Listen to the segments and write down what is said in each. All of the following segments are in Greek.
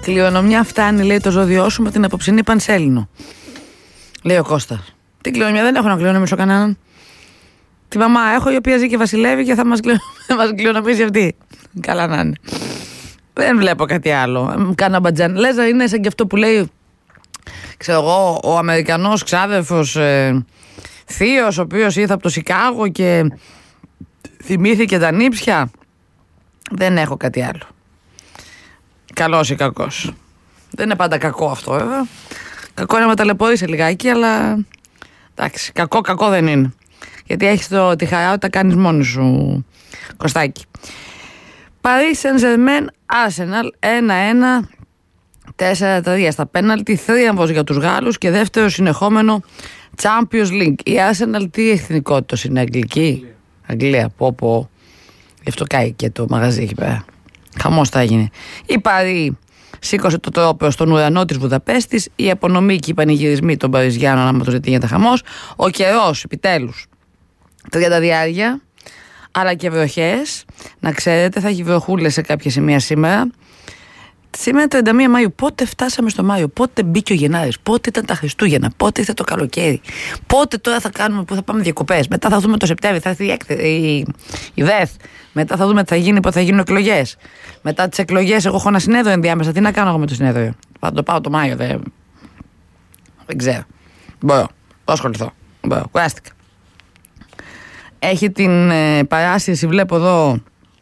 Κληρονομιά φτάνει, λέει, το ζώδιό σου με την απόψινή πανσέλινο. Λέει ο Κώστας. Τι κληρονομιά, δεν έχω να κληρονομήσω κανέναν. Τη μαμά έχω, η οποία ζει και βασιλεύει και θα μας κληρονομήσει αυτή. Καλά να είναι. Δεν βλέπω κάτι άλλο. Κάνα μπατζάν. Λες να είναι σαν και αυτό που λέει, ξέρω εγώ, ο Αμερικανός ξάδερφος θείος, ο οποίος ήρθε από το Σικάγο και θυμήθηκε τα νύψια. Δεν έχω κάτι άλλο. Καλός ή κακός. Δεν είναι πάντα κακό αυτό, βέβαια. Κακό είναι να ταλαιπωρείσαι λιγάκι, αλλά εντάξει, κακό δεν είναι. Γιατί έχεις τη χαρά ότι τα κάνεις μόνος σου, Κωστάκη. Paris Saint-Germain, Arsenal 1-1, 4-3 στα πέναλτι, θρίαμβος για τους Γάλλους και δεύτερο συνεχόμενο Champions League. Η Arsenal τι εθνικότητας είναι, Αγγλία, πω. Γι' αυτό κάει και το μαγαζί εκεί πέρα. Χαμός θα έγινε. Η Paris σήκωσε το τρόπο στον ουρανό της Βουδαπέστης, η απονομή και οι πανηγυρισμοί των Παριζιάνων, άμα τους δεν γίνεται χαμός. Ο καιρός, επιτέλους, 30 διάρκεια, αλλά και βροχές. Να ξέρετε, θα έχει βροχούλες σε κάποια σημεία σήμερα. Σήμερα 31 Μάιου. Πότε φτάσαμε στο Μάιο, πότε μπήκε ο Γενάρης, πότε ήταν τα Χριστούγεννα, πότε ήρθε το καλοκαίρι, πότε τώρα θα κάνουμε, που θα πάμε διακοπές, μετά θα δούμε το Σεπτέμβρη, θα έρθει η ΔΕΘ, μετά θα δούμε τι θα γίνει, πότε θα γίνουν εκλογές. Μετά τις εκλογές, εγώ έχω ένα συνέδριο ενδιάμεσα. Τι να κάνω εγώ με το συνέδριο? Θα το πάω το Μάιο, δεν ξέρω. Μπορώ, θα ασχοληθώ. Κουράστηκα. Έχει την παράσυρση, βλέπω εδώ,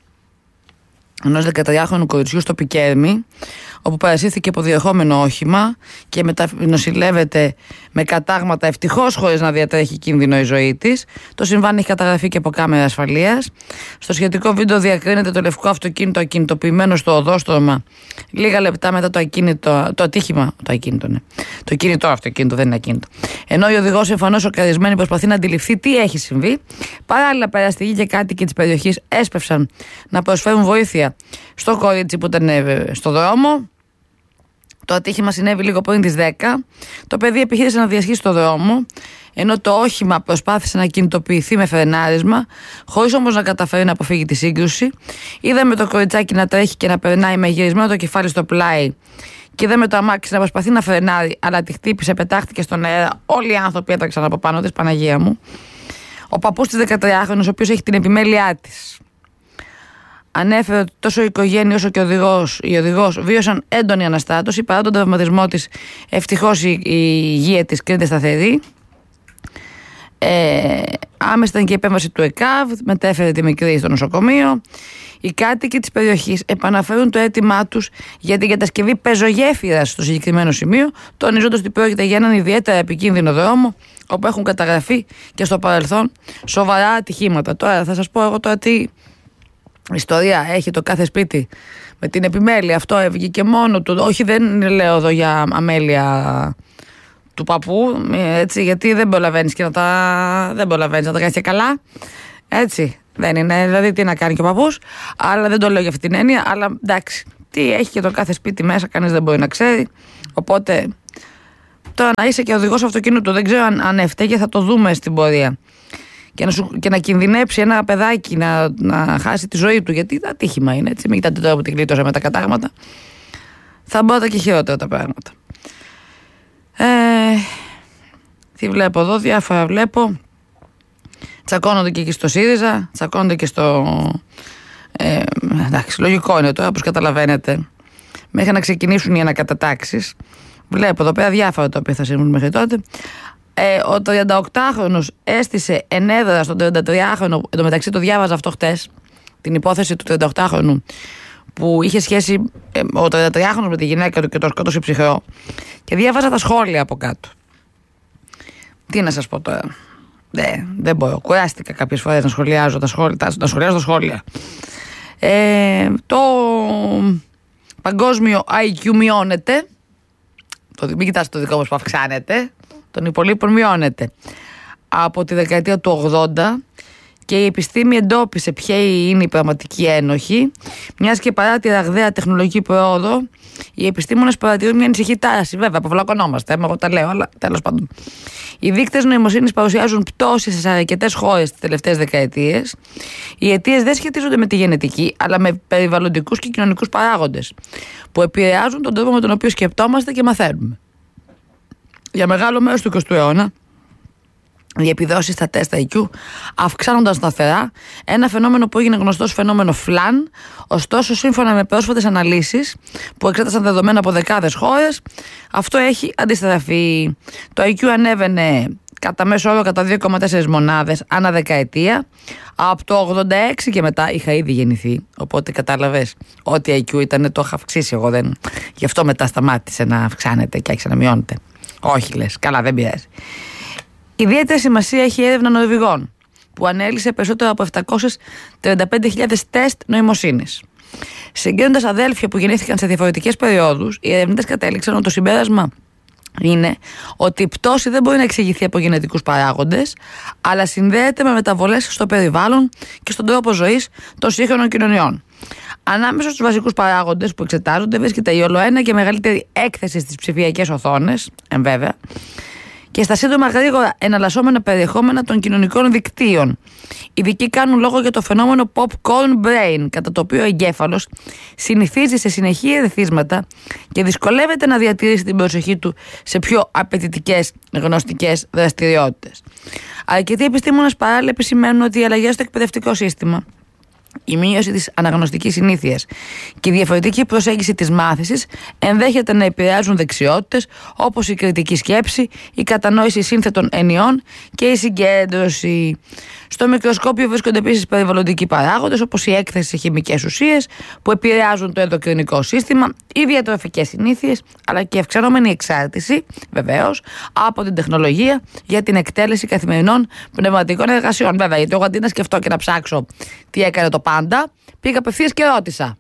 ενός 13χρονου κοριτσιού στο Πικέρμι, όπου παρασύρθηκε από διερχόμενο όχημα και νοσηλεύεται με κατάγματα, ευτυχώς χωρίς να διατρέχει κίνδυνο η ζωή της. Το συμβάν έχει καταγραφεί και από κάμερα ασφαλείας. Στο σχετικό βίντεο διακρίνεται το λευκό αυτοκίνητο ακινητοποιημένο στο οδόστρωμα λίγα λεπτά μετά το ατύχημα. Το κινητό αυτοκίνητο, δεν είναι ακίνητο. Ενώ η οδηγός, εμφανώς σοκαρισμένη, προσπαθεί να αντιληφθεί τι έχει συμβεί. Παράλληλα, περαστικοί και κάτοικοι της περιοχής έσπευσαν να προσφέρουν βοήθεια στο κορίτσι που ήταν στο δρόμο. Το ατύχημα συνέβη λίγο πριν τις 10. Το παιδί επιχείρησε να διασχίσει το δρόμο, ενώ το όχημα προσπάθησε να κινητοποιηθεί με φρενάρισμα, χωρίς όμως να καταφέρει να αποφύγει τη σύγκρουση. Είδαμε το κοριτσάκι να τρέχει και να περνάει με γυρισμένο το κεφάλι στο πλάι, και είδαμε το αμάξι να προσπαθεί να φρενάρει, αλλά τη χτύπησε, πετάχτηκε στον αέρα. Όλοι οι άνθρωποι έτρεξαν από πάνω της, Παναγία μου. Ο παππούς της 13χρονης, ο οποίος έχει την επιμέλειά της, ανέφερε ότι τόσο η οικογένεια όσο και η οδηγός βίωσαν έντονη αναστάτωση. Παρά τον τραυματισμό της, ευτυχώς η υγεία της κρίνεται σταθερή. Άμεσα ήταν και η επέμβαση του ΕΚΑΒ, μετέφερε τη μικρή στο νοσοκομείο. Οι κάτοικοι της περιοχής επαναφέρουν το αίτημά τους για την κατασκευή πεζογέφυρας στο συγκεκριμένο σημείο, τονίζοντας ότι πρόκειται για έναν ιδιαίτερα επικίνδυνο δρόμο, όπου έχουν καταγραφεί και στο παρελθόν σοβαρά ατυχήματα. Τώρα θα σας πω εγώ τώρα τι ιστορία έχει το κάθε σπίτι με την επιμέλεια. Αυτό έβγε και μόνο του. Όχι, δεν λέω εδώ για αμέλεια του παππού, έτσι, γιατί δεν προλαβαίνεις να τα κάνεις και καλά. Έτσι, δεν είναι. Δηλαδή, τι να κάνει και ο παππούς, αλλά δεν το λέω για αυτή την έννοια. Αλλά εντάξει, τι έχει και το κάθε σπίτι μέσα, κανείς δεν μπορεί να ξέρει. Οπότε, τώρα να είσαι και οδηγός αυτοκίνητου, δεν ξέρω αν έφταιγε, θα το δούμε στην πορεία. Και να κινδυνέψει ένα παιδάκι να χάσει τη ζωή του, γιατί ατύχημα είναι, έτσι. Μην κοιτάτε τώρα που την κλείτωσε με τα κατάγματα. Θα μπορούν και χειρότερα τα πράγματα. Τι βλέπω εδώ, διάφορα βλέπω. Τσακώνονται και εκεί στο ΣΥΡΙΖΑ, τσακώνονται και στο... εντάξει, λογικό είναι τώρα, όπως καταλαβαίνετε, μέχρι να ξεκινήσουν οι ανακατατάξεις. Βλέπω εδώ πέρα διάφορα τα οποία θα συμβούν μέχρι τότε. Ο 38χρονος έστησε ενέδρα στον 33χρονο, εν τω μεταξύ το διάβαζα αυτό χτες, την υπόθεση του 38χρονου, που είχε σχέση ο 33χρονος με τη γυναίκα του και το σκότωσε ψυχρό, και διάβαζα τα σχόλια από κάτω. Τι να σας πω τώρα. Δεν μπορώ. Κουράστηκα κάποιες φορές να σχολιάζω τα σχόλια. Το παγκόσμιο IQ μειώνεται. Μην κοιτάς το δικό μας που αυξάνεται. Των υπολείπων μειώνεται από τη δεκαετία του 80 και η επιστήμη εντόπισε ποιοι είναι οι πραγματικοί ένοχοι, μιας και παρά τη ραγδαία τεχνολογική πρόοδο, οι επιστήμονες παρατηρούν μια ανησυχή τάση. Βέβαια, αποβλακωνόμαστε, εγώ τα λέω, αλλά τέλος πάντων. Οι δείκτες νοημοσύνης παρουσιάζουν πτώση σε αρκετές χώρες τις τελευταίες δεκαετίες. Οι αιτίες δεν σχετίζονται με τη γενετική, αλλά με περιβαλλοντικούς και κοινωνικούς παράγοντες, που επηρεάζουν τον τρόπο με τον οποίο σκεπτόμαστε και μαθαίνουμε. Για μεγάλο μέρος του 20ου αιώνα, οι επιδόσεις στα τεστ IQ αυξάνονταν σταθερά, ένα φαινόμενο που έγινε γνωστό ως φαινόμενο φλαν. Ωστόσο, σύμφωνα με πρόσφατες αναλύσεις που εξέτασαν δεδομένα από δεκάδες χώρες, αυτό έχει αντιστραφεί. Το IQ ανέβαινε κατά μέσο όρο κατά 2,4 μονάδες ανά δεκαετία. Από το 86 και μετά είχα ήδη γεννηθεί. Οπότε κατάλαβες ότι IQ ήταν, το είχα αυξήσει εγώ. Γι' αυτό μετά σταμάτησε να αυξάνεται και άρχισε να μειώνεται. Όχι λες, καλά, δεν πειράζει. Ιδιαίτερη σημασία έχει η έρευνα Νορβηγών, που ανέλυσε περισσότερο από 735.000 τεστ νοημοσύνης. Συγκρίνοντας αδέλφια που γεννήθηκαν σε διαφορετικές περιόδους, οι ερευνητές κατέληξαν ότι το συμπέρασμα είναι ότι η πτώση δεν μπορεί να εξηγηθεί από γενετικούς παράγοντες, αλλά συνδέεται με μεταβολές στο περιβάλλον και στον τρόπο ζωής των σύγχρονων κοινωνιών. Ανάμεσα στους βασικούς παράγοντες που εξετάζονται βρίσκεται η ολοένα και μεγαλύτερη έκθεση στις ψηφιακές οθόνες, βέβαια, και στα σύντομα γρήγορα εναλλασσόμενα περιεχόμενα των κοινωνικών δικτύων. Οι ειδικοί κάνουν λόγο για το φαινόμενο popcorn brain, κατά το οποίο ο εγκέφαλος συνηθίζει σε συνεχή ερεθίσματα και δυσκολεύεται να διατηρήσει την προσοχή του σε πιο απαιτητικές γνωστικές δραστηριότητες. Αρκετοί επιστήμονες παράλληλα επισημαίνουν ότι οι αλλαγές στο εκπαιδευτικό σύστημα, η μείωση της αναγνωστικής συνήθειας και η διαφορετική προσέγγιση της μάθησης ενδέχεται να επηρεάζουν δεξιότητες όπως η κριτική σκέψη, η κατανόηση σύνθετων ενιών και η συγκέντρωση. Στο μικροσκόπιο βρίσκονται επίσης περιβαλλοντικοί παράγοντες όπως η έκθεση σε χημικές ουσίες που επηρεάζουν το ενδοκρινικό σύστημα, οι διατροφικές συνήθειες αλλά και η αυξανόμενη εξάρτηση, βεβαίως, από την τεχνολογία για την εκτέλεση καθημερινών πνευματικών εργασιών. Βέβαια, γιατί εγώ αντί να σκεφτώ και να ψάξω τι έκανε το πάντα, πήγα απευθείας και ρώτησα.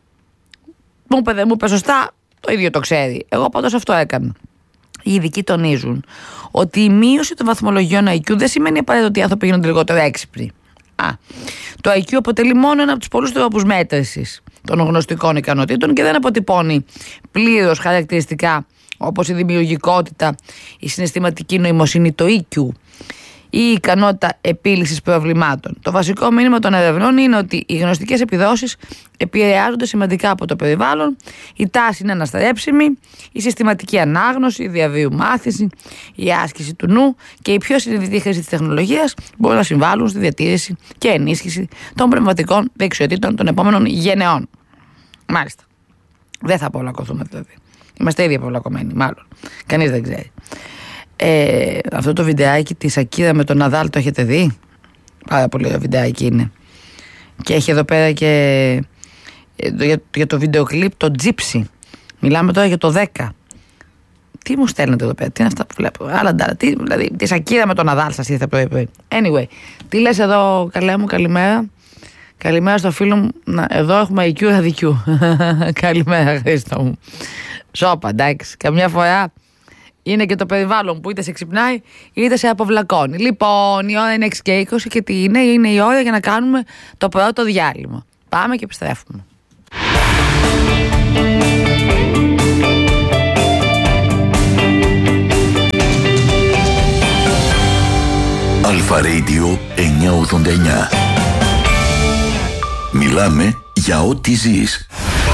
Μου είπε σωστά, το ίδιο το ξέρει. Εγώ πάντως αυτό έκανα. Οι ειδικοί τονίζουν ότι η μείωση των βαθμολογιών IQ δεν σημαίνει απαραίτητα ότι οι άνθρωποι γίνονται λιγότερο έξυπνοι. Το IQ αποτελεί μόνο ένα από τους πολλούς τρόπους μέτρησης των γνωστικών ικανοτήτων και δεν αποτυπώνει πλήρως χαρακτηριστικά όπως η δημιουργικότητα, η συναισθηματική νοημοσύνη, το EQ, ή η ικανότητα επίλυσης προβλημάτων. Το βασικό μήνυμα των ερευνών είναι ότι οι γνωστικές επιδόσεις επηρεάζονται σημαντικά από το περιβάλλον, η τάση είναι αναστρέψιμη, η συστηματική ανάγνωση, η διαβίου μάθηση, η άσκηση του νου και η πιο συνειδητή χρήση της τεχνολογίας μπορούν να συμβάλλουν στη διατήρηση και ενίσχυση των πνευματικών δεξιοτήτων των επόμενων γενεών. Μάλιστα. Δεν θα απολακωθούμε δηλαδή. Είμαστε ήδη απολακωμένοι, μάλλον. Κανείς δεν ξέρει. Αυτό το βιντεάκι της Ακύρα με τον Ναδάλ το έχετε δει? Πάρα πολύ ωραίο βιντεάκι είναι. Και έχει εδώ πέρα και για το βίντεο κλιπ το Gypsy. Μιλάμε τώρα για το 10. Τι μου στέλνετε εδώ πέρα, τι είναι αυτά που βλέπω? Άλλα ντάρα, δηλαδή της Ακύρα με τον Ναδάλ σας ήρθε πρωί. Anyway, τι λες εδώ, καλέ μου, καλημέρα. Καλημέρα στο φίλο μου. Εδώ έχουμε IQ αδικιού. Καλημέρα, Χρήστο μου. Σόπα, εντάξει. Καμιά φορά είναι και το περιβάλλον που είτε σε ξυπνάει είτε σε αποβλακώνει. Λοιπόν, η ώρα είναι 6:20 και τι είναι? Είναι η ώρα για να κάνουμε το πρώτο διάλειμμα. Πάμε και επιστρέφουμε. Αλφα Radio 989. Μιλάμε για ό,τι ζεις.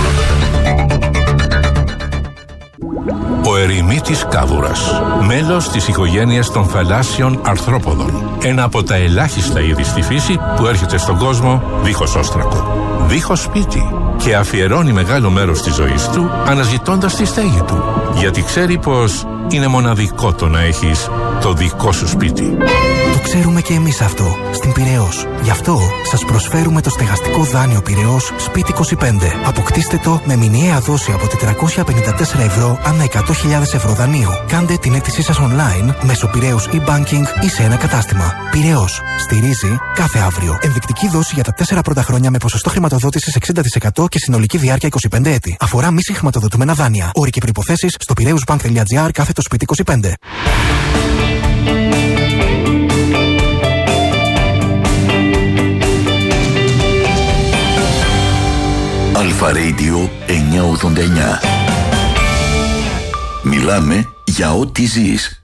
Ο ερημίτης κάβουρας, μέλος της οικογένειας των θαλάσσιων αρθρόποδων. Ένα από τα ελάχιστα είδη στη φύση που έρχεται στον κόσμο δίχως όστρακο, δίχως σπίτι και αφιερώνει μεγάλο μέρος της ζωής του αναζητώντας τη στέγη του. Γιατί ξέρει πως είναι μοναδικό το να έχεις το δικό σου σπίτι. Το ξέρουμε και εμείς αυτό, στην Πειραιώς. Γι' αυτό σας προσφέρουμε το στεγαστικό δάνειο Πειραιώς Σπίτι 25. Αποκτήστε το με μηνιαία δόση από 454 ευρώ ανά 100.000 ευρώ δανείου. Κάντε την αίτησή σας online μέσω Πειραιώς e-banking ή σε ένα κατάστημα. Πειραιώς. Στηρίζει κάθε αύριο. Ενδεικτική δόση για τα 4 πρώτα χρόνια με ποσοστό χρηματοδότησης 60% και συνολική διάρκεια 25 έτη. Αφορά μη συγχρηματοδοτούμενα δάνεια. Όροι και προϋποθέσεις στο piraeusbank.gr/σπίτι 25. Αλφα Radio 989. Μιλάμε για ό,τι ζεις.